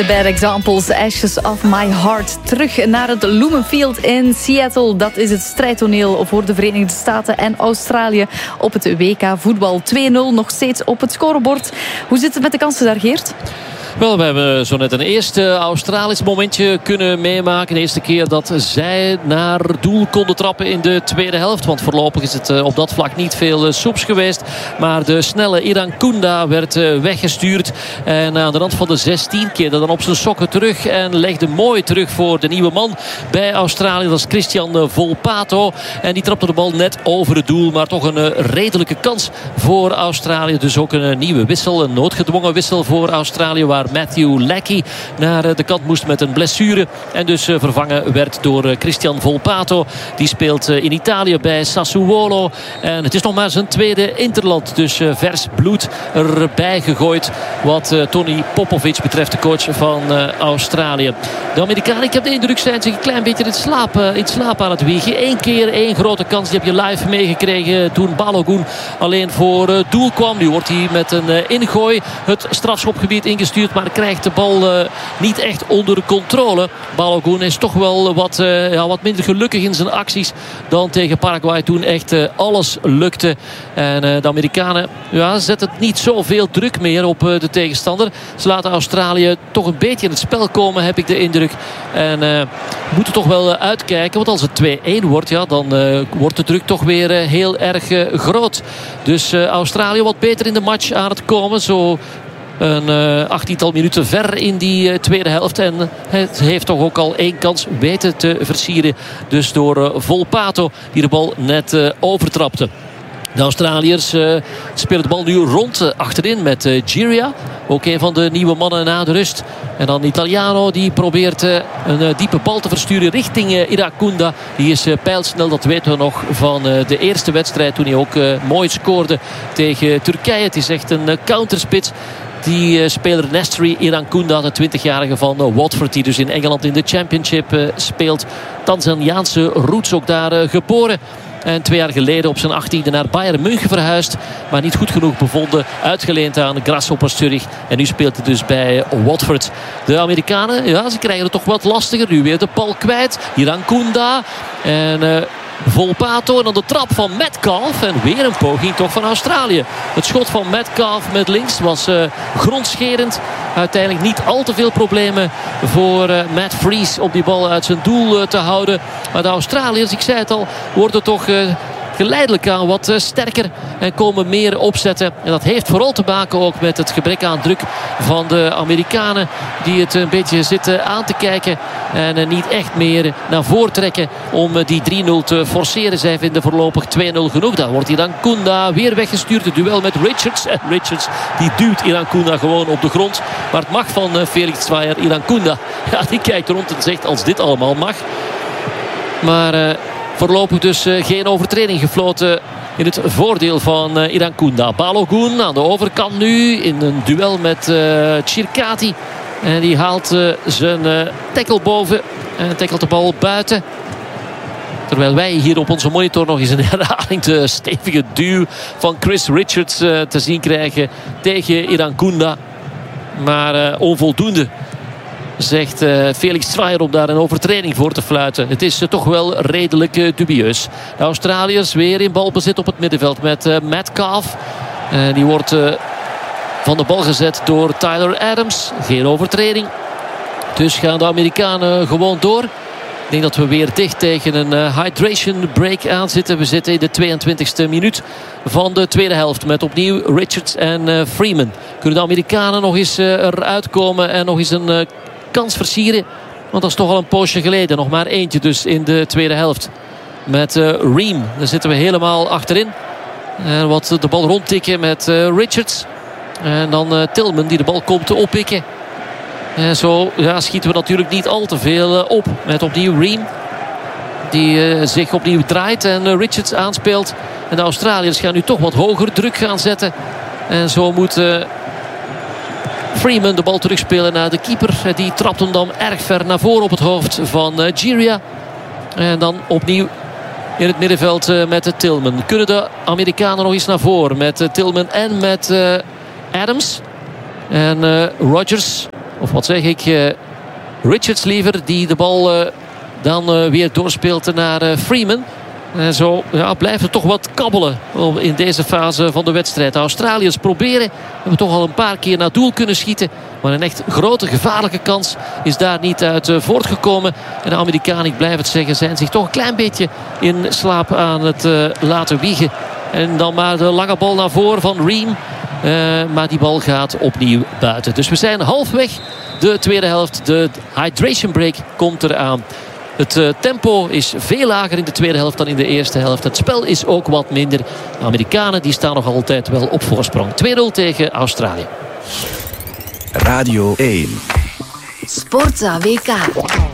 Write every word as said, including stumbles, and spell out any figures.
Bad Examples, Ashes of My Heart. Terug naar het Lumen Field in Seattle. Dat is het strijdtoneel voor de Verenigde Staten en Australië op het W K voetbal. twee nul nog steeds op het scorebord. Hoe zit het met de kansen daar, Geert? Wel, we hebben zo net een eerste Australisch momentje kunnen meemaken. De eerste keer dat zij naar doel konden trappen in de tweede helft. Want voorlopig is het op dat vlak niet veel soeps geweest. Maar de snelle Irankunda werd weggestuurd. En aan de rand van de zestien keerde dan op zijn sokken terug. En legde mooi terug voor de nieuwe man bij Australië. Dat is Christian Volpato. En die trapte de bal net over het doel. Maar toch een redelijke kans voor Australië. Dus ook een nieuwe wissel. Een noodgedwongen wissel voor Australië. Waar Matthew Leckie naar de kant moest met een blessure. En dus vervangen werd door Christian Volpato. Die speelt in Italië bij Sassuolo. En het is nog maar zijn tweede interland. Dus vers bloed erbij gegooid. Wat Tony Popovic betreft, de coach van Australië. De Amerikanen, ik heb de indruk, zijn zich een klein beetje in slaap, in slaap aan het wiegen. Eén keer één grote kans. Die heb je live meegekregen toen Balogun alleen voor doel kwam. Nu wordt hij met een ingooi het strafschopgebied ingestuurd. Maar krijgt de bal uh, niet echt onder controle. Balogun is toch wel wat, uh, ja, wat minder gelukkig in zijn acties dan tegen Paraguay toen echt uh, alles lukte. En uh, de Amerikanen ja, zetten niet zoveel druk meer op uh, de tegenstander. Ze laten Australië toch een beetje in het spel komen, heb ik de indruk. En uh, moeten toch wel uh, uitkijken. Want als het twee één wordt, ja, dan uh, wordt de druk toch weer uh, heel erg uh, groot. Dus uh, Australië wat beter in de match aan het komen. Zo een uh, achttiental minuten ver in die uh, tweede helft. En het heeft toch ook al één kans weten te versieren. Dus door uh, Volpato die de bal net uh, overtrapte. De Australiërs uh, spelen de bal nu rond uh, achterin met uh, Giria. Ook een van de nieuwe mannen na de rust. En dan Italiano die probeert uh, een uh, diepe bal te versturen richting uh, Irankunda. Die is uh, pijlsnel, dat weten we nog van uh, de eerste wedstrijd. Toen hij ook uh, mooi scoorde tegen Turkije. Het is echt een uh, counterspits. Die uh, speler Nestri Irankunda, de twintigjarige van uh, Watford. Die dus in Engeland in de Championship uh, speelt. Tanzaniaanse roots, ook daar uh, geboren. En twee jaar geleden op zijn achttiende naar Bayern München verhuisd. Maar niet goed genoeg bevonden. Uitgeleend aan Grasshopper Zurich. En nu speelt hij dus bij Watford. De Amerikanen, ja, ze krijgen het toch wat lastiger. Nu weer de bal kwijt. Irankunda. En Uh, Volpato en dan de trap van Metcalf. En weer een poging toch van Australië. Het schot van Metcalf met links was uh, grondscherend. Uiteindelijk niet al te veel problemen voor uh, Matt Freese om die bal uit zijn doel uh, te houden. Maar de Australiërs, ik zei het al, worden toch Uh, geleidelijk aan wat uh, sterker en komen meer opzetten. En dat heeft vooral te maken ook met het gebrek aan druk van de Amerikanen. Die het een beetje zitten aan te kijken. En uh, niet echt meer naar voren trekken om uh, die drie nul te forceren. Zij vinden voorlopig twee nul genoeg. Dan wordt Irankunda weer weggestuurd. Het duel met Richards. En Richards die duwt Irankunda gewoon op de grond. Maar het mag van uh, Felix Zwaier. Irankunda, ja, die kijkt rond en zegt als dit allemaal mag. Maar Uh, voorlopig dus uh, geen overtreding gefloten in het voordeel van uh, Irankunda. Balogun aan de overkant nu in een duel met uh, Chirkati. En die haalt uh, zijn uh, tackle boven en tackelt de bal buiten. Terwijl wij hier op onze monitor nog eens een herhaling de stevige duw van Chris Richards uh, te zien krijgen tegen Irankunda. Maar uh, onvoldoende, zegt uh, Felix Zwaier, om daar een overtreding voor te fluiten. Het is uh, toch wel redelijk uh, dubieus. De Australiërs weer in balbezit op het middenveld met uh, Metcalf. Uh, die wordt uh, van de bal gezet door Tyler Adams. Geen overtreding. Dus gaan de Amerikanen gewoon door. Ik denk dat we weer dicht tegen een uh, hydration break aan zitten. We zitten in de tweeëntwintigste minuut van de tweede helft. Met opnieuw Richards en uh, Freeman. Kunnen de Amerikanen nog eens uh, eruit komen en nog eens een Uh, kans versieren. Want dat is toch al een poosje geleden. Nog maar eentje dus in de tweede helft. Met uh, Ream. Daar zitten we helemaal achterin. En wat de bal rondtikken met uh, Richards. En dan uh, Tillman die de bal komt te oppikken. En zo ja, schieten we natuurlijk niet al te veel uh, op. Met opnieuw Ream. Die uh, zich opnieuw draait en uh, Richards aanspeelt. En de Australiërs gaan nu toch wat hoger druk gaan zetten. En zo moet Uh, Freeman de bal terugspelen naar de keeper. Die trapt hem dan erg ver naar voren op het hoofd van uh, Giria. En dan opnieuw in het middenveld uh, met uh, Tillman. Kunnen de Amerikanen nog eens naar voren met uh, Tillman en met uh, Adams. En uh, Rodgers Of wat zeg ik... Uh, Richards liever, die de bal uh, dan uh, weer doorspeelt naar uh, Freeman. En zo ja, blijft het toch wat kabbelen in deze fase van de wedstrijd. De Australiërs proberen. Hebben toch al een paar keer naar doel kunnen schieten. Maar een echt grote gevaarlijke kans is daar niet uit uh, voortgekomen. En de Amerikanen, ik blijf het zeggen, zijn zich toch een klein beetje in slaap aan het uh, laten wiegen. En dan maar de lange bal naar voren van Ream. Uh, maar die bal gaat opnieuw buiten. Dus we zijn halfweg de tweede helft. De hydration break komt eraan. Het uh, tempo is veel lager in de tweede helft dan in de eerste helft. Het spel is ook wat minder. De Amerikanen die staan nog altijd wel op voorsprong. twee nul tegen Australië. Radio één. Sportza W K.